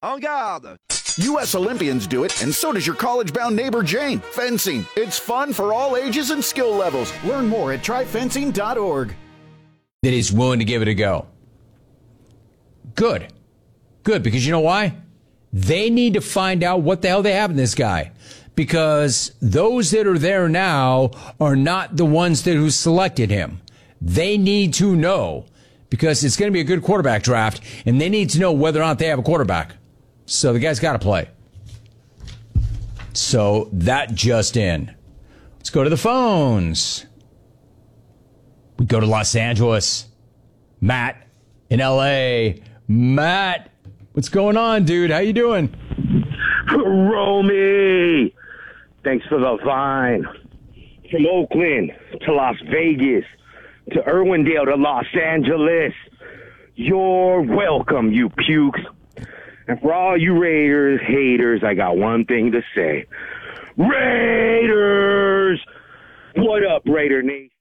En garde! U.S. Olympians do it, and so does your college-bound neighbor Jane. Fencing. It's fun for all ages and skill levels. Learn more at tryfencing.org. That is willing to give it a go. Good. Good, because you know why? They need to find out what the hell they have in this guy. Because those that are there now are not the ones who selected him. They need to know, because it's going to be a good quarterback draft, and they need to know whether or not they have a quarterback. So the guy's got to play. So that just in. Let's go to the phones. We go to Los Angeles. Matt in L.A. Matt, what's going on, dude? How you doing? Romy, thanks for the vine. From Oakland to Las Vegas to Irwindale to Los Angeles, you're welcome, you pukes. And for all you Raiders haters, I got one thing to say. Raiders! What up, Raider Nation?